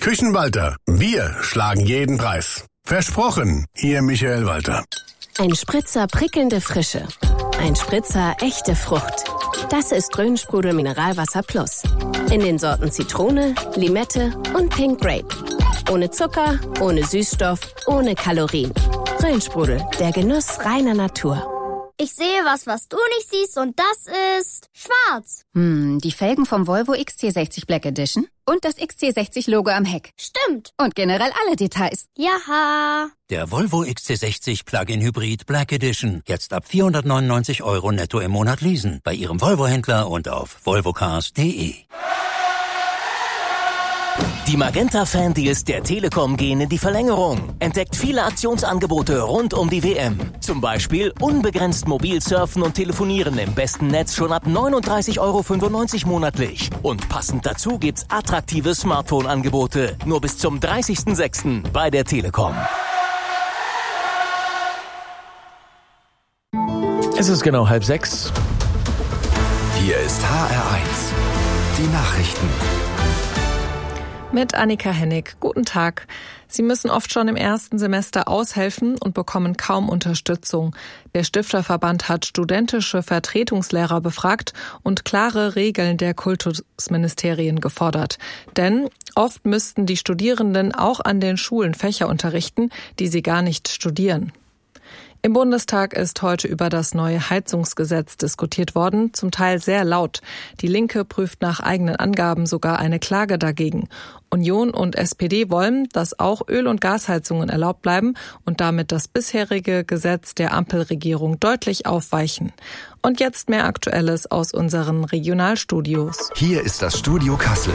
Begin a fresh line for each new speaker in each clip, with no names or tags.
Küchenwalter, wir schlagen jeden Preis. Versprochen, Ihr Michael Walter.
Ein Spritzer prickelnde Frische. Ein Spritzer echte Frucht. Das ist Rhönsprudel Mineralwasser Plus. In den Sorten Zitrone, Limette und Pink Grape. Ohne Zucker, ohne Süßstoff, ohne Kalorien. Rhönsprudel, der Genuss reiner Natur.
Ich sehe was du nicht siehst, und das ist schwarz.
Die Felgen vom Volvo XC60 Black Edition und das XC60-Logo am Heck.
Stimmt.
Und generell alle Details.
Jaha.
Der Volvo XC60 Plug-in Hybrid Black Edition. Jetzt ab 499 € netto im Monat leasen. Bei Ihrem Volvo-Händler und auf volvocars.de.
Die Magenta-Fan-Deals der Telekom gehen in die Verlängerung. Entdeckt viele Aktionsangebote rund um die WM. Zum Beispiel unbegrenzt mobil surfen und telefonieren im besten Netz schon ab 39,95 € monatlich. Und passend dazu gibt's attraktive Smartphone-Angebote. Nur bis zum 30.06. bei der Telekom.
Es ist genau 5:30.
Hier ist HR1. Die Nachrichten.
Mit Annika Hennig. Guten Tag. Sie müssen oft schon im ersten Semester aushelfen und bekommen kaum Unterstützung. Der Stifterverband hat studentische Vertretungslehrer befragt und klare Regeln der Kultusministerien gefordert. Denn oft müssten die Studierenden auch an den Schulen Fächer unterrichten, die sie gar nicht studieren. Im Bundestag ist heute über das neue Heizungsgesetz diskutiert worden, zum Teil sehr laut. Die Linke prüft nach eigenen Angaben sogar eine Klage dagegen. Union und SPD wollen, dass auch Öl- und Gasheizungen erlaubt bleiben und damit das bisherige Gesetz der Ampelregierung deutlich aufweichen. Und jetzt mehr Aktuelles aus unseren Regionalstudios.
Hier ist das Studio Kassel.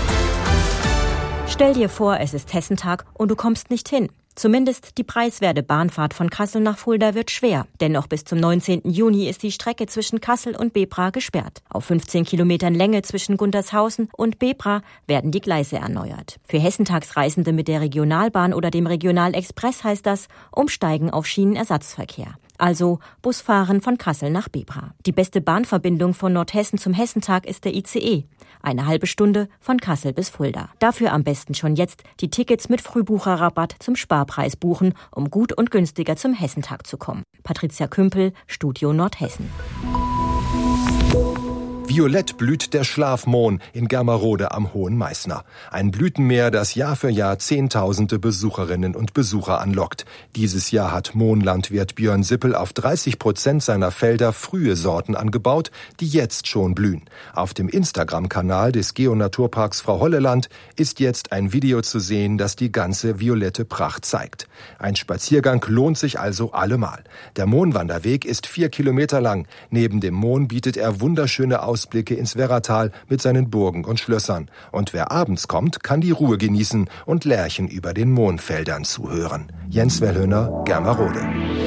Stell dir vor, es ist Hessentag und du kommst nicht hin. Zumindest die preiswerte Bahnfahrt von Kassel nach Fulda wird schwer. Denn noch bis zum 19. Juni ist die Strecke zwischen Kassel und Bebra gesperrt. Auf 15 Kilometern Länge zwischen Guntershausen und Bebra werden die Gleise erneuert. Für Hessentagsreisende mit der Regionalbahn oder dem Regionalexpress heißt das Umsteigen auf Schienenersatzverkehr. Also Busfahren von Kassel nach Bebra. Die beste Bahnverbindung von Nordhessen zum Hessentag ist der ICE. Eine halbe Stunde von Kassel bis Fulda. Dafür am besten schon jetzt die Tickets mit Frühbucherrabatt zum Sparpreis buchen, um gut und günstiger zum Hessentag zu kommen. Patricia Kümpel, Studio Nordhessen.
Violett blüht der Schlafmohn in Germerode am Hohen Meißner. Ein Blütenmeer, das Jahr für Jahr Zehntausende Besucherinnen und Besucher anlockt. Dieses Jahr hat Mohnlandwirt Björn Sippel auf 30% seiner Felder frühe Sorten angebaut, die jetzt schon blühen. Auf dem Instagram-Kanal des Geonaturparks Frau Holleland ist jetzt ein Video zu sehen, das die ganze violette Pracht zeigt. Ein Spaziergang lohnt sich also allemal. Der Mohnwanderweg ist 4 Kilometer lang. Neben dem Mohn bietet er wunderschöne Ausblicke ins Werratal mit seinen Burgen und Schlössern. Und wer abends kommt, kann die Ruhe genießen und Lerchen über den Mohnfeldern zuhören. Jens Wellhöner, Germerode.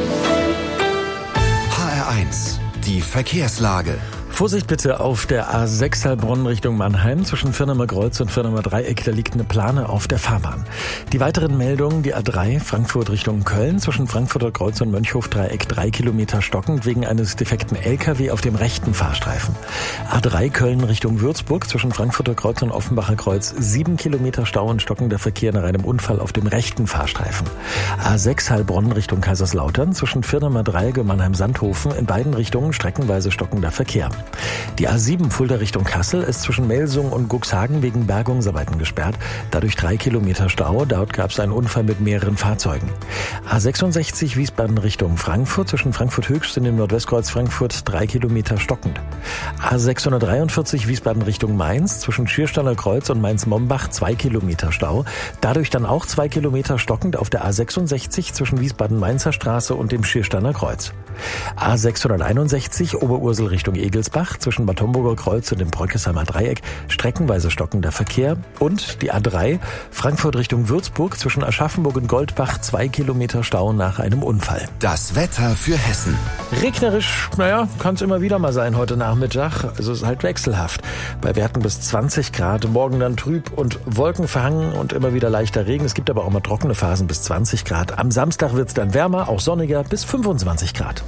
HR1, die Verkehrslage.
Vorsicht bitte auf der A6 Heilbronn Richtung Mannheim zwischen Firnemer Kreuz und Firnemer Dreieck. Da liegt eine Plane auf der Fahrbahn. Die weiteren Meldungen, die A3 Frankfurt Richtung Köln zwischen Frankfurter Kreuz und Mönchhof Dreieck 3 Kilometer stockend wegen eines defekten LKW auf dem rechten Fahrstreifen. A3 Köln Richtung Würzburg zwischen Frankfurter Kreuz und Offenbacher Kreuz 7 Kilometer Stau und stockender Verkehr nach einem Unfall auf dem rechten Fahrstreifen. A6 Heilbronn Richtung Kaiserslautern zwischen Firnemer Dreieck und Mannheim-Sandhofen in beiden Richtungen streckenweise stockender Verkehr. Die A7 Fulda Richtung Kassel ist zwischen Melsung und Guxhagen wegen Bergungsarbeiten gesperrt. Dadurch 3 Kilometer Stau. Dort gab es einen Unfall mit mehreren Fahrzeugen. A66 Wiesbaden Richtung Frankfurt zwischen Frankfurt Höchst und dem Nordwestkreuz Frankfurt 3 Kilometer stockend. A643 Wiesbaden Richtung Mainz zwischen Schiersteiner Kreuz und Mainz-Mombach 2 Kilometer Stau. Dadurch dann auch 2 Kilometer stockend auf der A66 zwischen Wiesbaden-Mainzer Straße und dem Schiersteiner Kreuz. A661 Oberursel Richtung Egelsbach zwischen Bad Homburger Kreuz und dem Bröckesheimer Dreieck streckenweise stockender Verkehr. Und die A3 Frankfurt Richtung Würzburg zwischen Aschaffenburg und Goldbach 2 Kilometer Stau nach einem Unfall.
Das Wetter für Hessen.
Regnerisch, kann es immer wieder mal sein heute Nachmittag. Also es ist halt wechselhaft. Bei Werten bis 20 Grad. Morgen dann trüb und wolkenverhangen und immer wieder leichter Regen. Es gibt aber auch mal trockene Phasen bis 20 Grad. Am Samstag wird es dann wärmer, auch sonniger bis 25 Grad.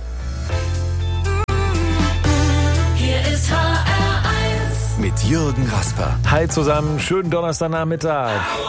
Hier ist HR1 mit Jürgen Rasper.
Hi zusammen, schönen Donnerstagnachmittag.